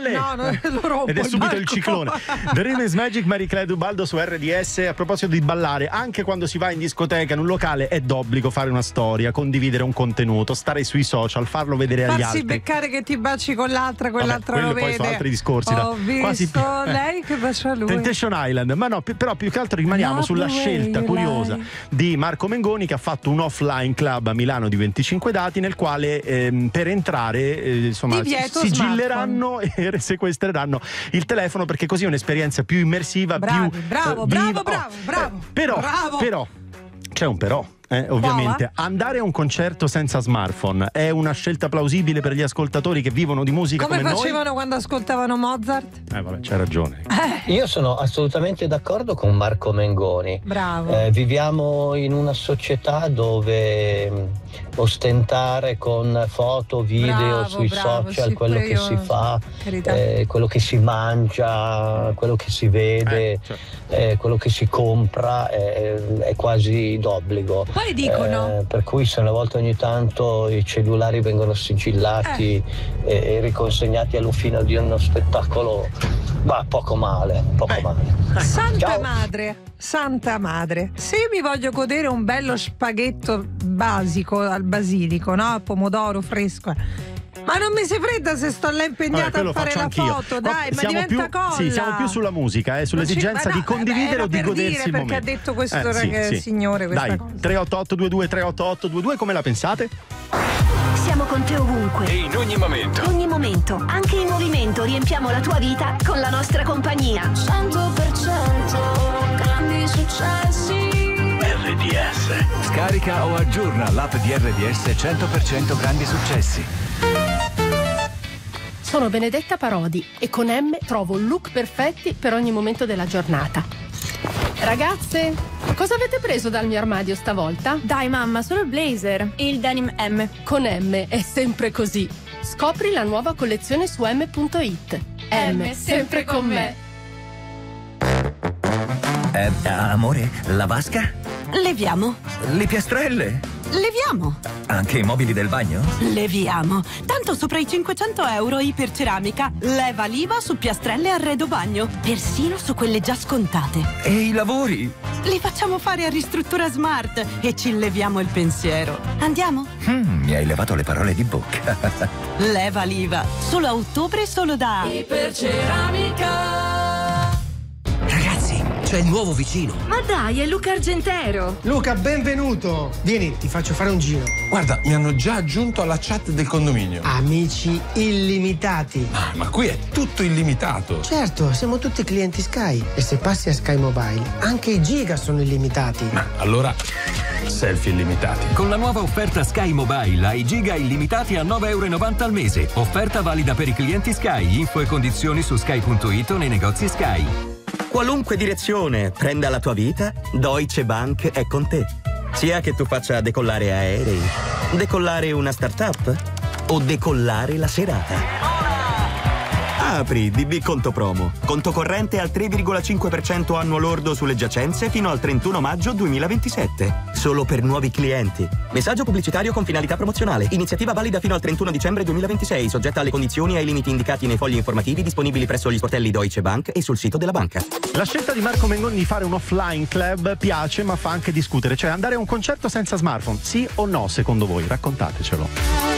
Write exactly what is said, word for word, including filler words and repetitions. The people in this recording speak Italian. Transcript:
palle! No, no, lo rompo Ed è il subito il balcone. ciclone. The Rhythm is Magic, Marie Claire Dubaldo su R D S. A proposito di ballare, anche quando si va in discoteca, in un locale, è d'obbligo fare una storia, condividere un contenuto, stare sui social, farlo vedere agli Farsi altri. beccare che ti baci con l'altra, quell'altra Vabbè, lo quello vede. poi sono altri discorsi, da- Ho visto quasi- lei che bacia lui. Temptation Island, ma no, pi- però più che altro rimaniamo Love sulla the way scelta you curiosa lie. di Marco Mengoni, che ha fatto un offline club a Milano di venticinque dati, nel quale ehm, per entrare eh, insomma Divieto sigilleranno e sequestreranno il telefono, perché così è un'esperienza più immersiva, Bravi, più bravo, eh, bravo, viva. bravo, Oh, bravo, eh, però, bravo. però c'è un però. Eh, ovviamente andare a un concerto senza smartphone è una scelta plausibile per gli ascoltatori che vivono di musica Come come, facevano quando ascoltavano Mozart? noi. Eh vabbè, c'hai ragione. Io sono assolutamente d'accordo con Marco Mengoni. Bravo. Eh, viviamo in una società dove mh, ostentare con foto, video Bravo, sui bravo, social sì, quello pure che io, si fa, carità. eh, quello che si mangia, quello che si vede, Eh, certo. eh, quello che si compra eh, è quasi d'obbligo. Poi dicono, Eh, per cui se una volta ogni tanto i cellulari vengono sigillati Eh. e, e riconsegnati alla fine di uno spettacolo, va poco male, poco Beh. male. Santa Ciao. madre, santa madre, se io mi voglio godere un bello spaghetto basico al basilico, no? Pomodoro fresco, ma non mi si fredda se sto là Vabbè, impegnata quello a fare faccio la anch'io. foto, Qua dai, ma siamo diventa più, colla. sì, siamo più sulla musica, eh, Non ci- sull'esigenza ma no, di condividere era o di per godersi dire, il perché momento. ha detto questo Eh, sì, ragazzo- sì. signore questa Dai, cosa. tre otto otto due due tre otto otto due due, come la pensate? Siamo con te ovunque. E in ogni momento. Ogni momento, anche in movimento, riempiamo la tua vita con la nostra compagnia. cento per cento grandi successi. R D S. Scarica o aggiorna l'app di R D S cento per cento grandi successi. Sono Benedetta Parodi e con M trovo look perfetti per ogni momento della giornata. Ragazze, cosa avete preso dal mio armadio stavolta? Dai mamma, solo il blazer e il denim M. Con M è sempre così. Scopri la nuova collezione su m punto it. M, sempre con me. Eh, amore, la vasca? Leviamo. Le piastrelle? Leviamo. Anche i mobili del bagno? Leviamo. Tanto sopra i cinquecento euro Iperceramica. Leva l'I V A su piastrelle e arredo bagno. Persino su quelle già scontate. E i lavori? Li facciamo fare a Ristruttura Smart e ci leviamo il pensiero. Andiamo? Mm, mi hai levato le parole di bocca. Leva l'I V A. Solo a ottobre, solo da Iperceramica. Ragazzi, c'è il nuovo vicino. Ma dai, è Luca Argentero. Luca, benvenuto. Vieni, ti faccio fare un giro. Guarda, mi hanno già aggiunto alla chat del condominio. Amici illimitati. Ah, ma qui è tutto illimitato. Certo, siamo tutti clienti Sky. E se passi a Sky Mobile, anche i giga sono illimitati. Ma allora, selfie illimitati. Con la nuova offerta Sky Mobile hai giga illimitati a nove e novanta euro al mese. Offerta valida per i clienti Sky. Info e condizioni su sky punto it o nei negozi Sky. Qualunque direzione prenda la tua vita, Deutsche Bank è con te. Sia che tu faccia decollare aerei, decollare una startup o decollare la serata. Apri D B Conto Promo. Conto corrente al tre virgola cinque per cento annuo lordo sulle giacenze fino al trentuno maggio duemilaventisette. Solo per nuovi clienti. Messaggio pubblicitario con finalità promozionale. Iniziativa valida fino al trentuno dicembre duemilaventisei, soggetta alle condizioni e ai limiti indicati nei fogli informativi disponibili presso gli sportelli Deutsche Bank e sul sito della banca. La scelta di Marco Mengoni di fare un offline club piace, ma fa anche discutere. Cioè, andare a un concerto senza smartphone, sì o no, secondo voi? Raccontatecelo.